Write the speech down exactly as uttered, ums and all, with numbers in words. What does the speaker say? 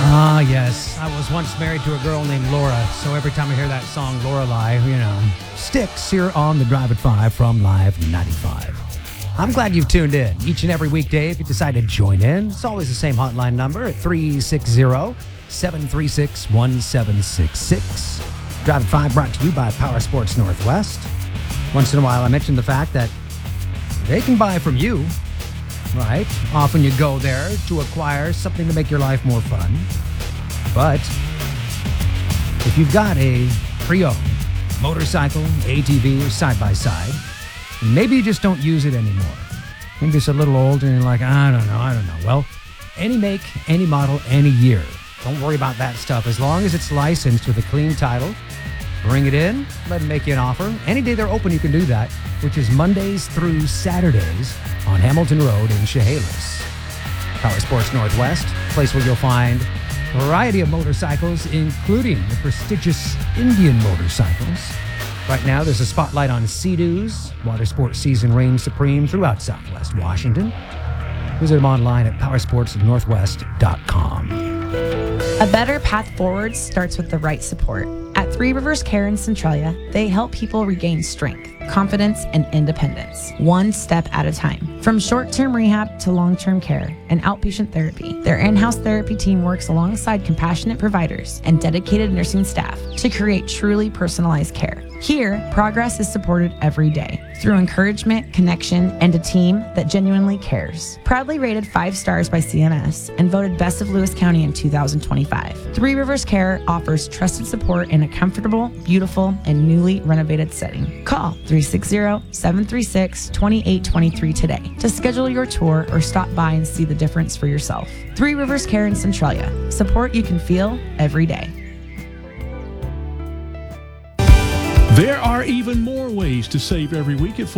Ah, yes. I was once married to a girl named Laura, so every time I hear that song, Lorelei, you know, sticks here on the Drive at five from Live ninety-five. I'm glad you've tuned in each and every weekday. If you decide to join in, it's always the same hotline number at three six zero, seven three six, one seven six six. Drive at five brought to you by Power Sports Northwest. Once in a while, I mention the fact that they can buy from you. Right? Often you go there to acquire something to make your life more fun. But if you've got a pre-owned motorcycle, A T V, or side-by-side, maybe you just don't use it anymore. Maybe it's a little older and you're like, I don't know, I don't know. Well, any make, any model, any year. Don't worry about that stuff. As long as it's licensed with a clean title, bring it in, let them make you an offer. Any day they're open, you can do that, which is Mondays through Saturdays on Hamilton Road in Chehalis. Power Sports Northwest, a place where you'll find a variety of motorcycles, including the prestigious Indian motorcycles. Right now, there's a spotlight on Sea-Doos. Water sports season reigns supreme throughout Southwest Washington. Visit them online at power sports northwest dot com. A better path forward starts with the right support. At Three Rivers Care in Centralia, they help people regain strength, confidence, and independence, one step at a time. From short-term rehab to long-term care and outpatient therapy, their in-house therapy team works alongside compassionate providers and dedicated nursing staff to create truly personalized care. Here, progress is supported every day through encouragement, connection, and a team that genuinely cares. Proudly rated five stars by C M S and voted Best of Lewis County in two thousand twenty-five, Three Rivers Care offers trusted support in a comfortable, beautiful, and newly renovated setting. Call three six zero, seven three six, two eight two three today to schedule your tour or stop by and see the difference for yourself. Three Rivers Care in Centralia. Support you can feel every day. There are even more ways to save every week at